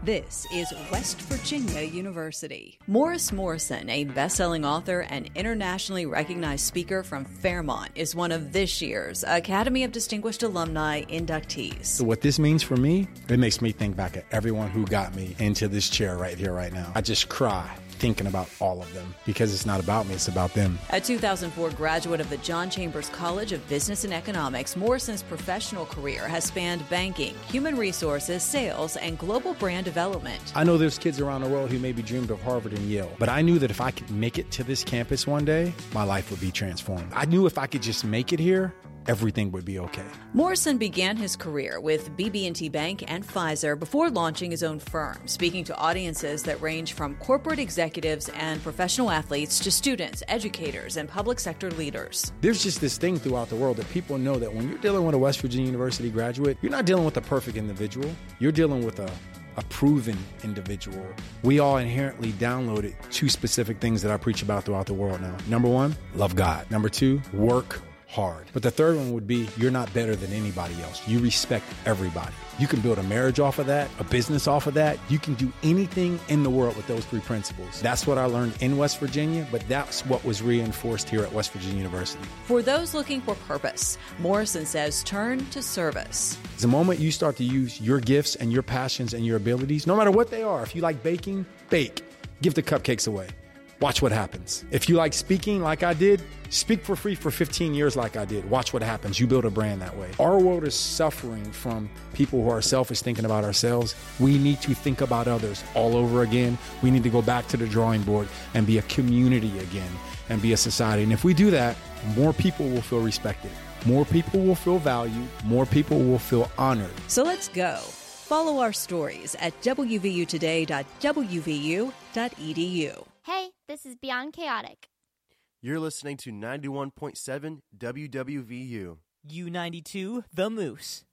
This is West Virginia University. Morris Morrison, a best-selling author and internationally recognized speaker from Fairmont, is one of this year's Academy of Distinguished Alumni inductees. So what this means for me, it makes me think back at everyone who got me into this chair right here, right now. I just cry thinking about all of them because it's not about me, it's about them. A 2004 graduate of the John Chambers College of Business and Economics, Morrison's professional career has spanned banking, human resources, sales, and global brand development. I know there's kids around the world who maybe dreamed of Harvard and Yale, but I knew that if I could make it to this campus one day, my life would be transformed. I knew if I could just make it here, everything would be okay. Morrison began his career with BB&T Bank and Pfizer before launching his own firm, speaking to audiences that range from corporate executives and professional athletes to students, educators, and public sector leaders. There's just this thing throughout the world that people know that when you're dealing with a West Virginia University graduate, you're not dealing with a perfect individual. You're dealing with a proven individual. We all inherently downloaded two specific things that I preach about throughout the world now. Number one, love God. Number two, work hard. But the third one would be, you're not better than anybody else. You respect everybody. You can build a marriage off of that, a business off of that. You can do anything in the world with those three principles. That's what I learned in West Virginia, but that's what was reinforced here at West Virginia University. For those looking for purpose, Morrison says turn to service. The moment you start to use your gifts and your passions and your abilities, no matter what they are, if you like baking, bake. Give the cupcakes away. Watch what happens. If you like speaking like I did, speak for free for 15 years like I did. Watch what happens. You build a brand that way. Our world is suffering from people who are selfish, thinking about ourselves. We need to think about others all over again. We need to go back to the drawing board and be a community again and be a society. And if we do that, more people will feel respected. More people will feel valued. More people will feel honored. So let's go. Follow our stories at wvutoday.wvu.edu. Hey, this is Beyond Chaotic. You're listening to 91.7 WWVU. U92, The Moose.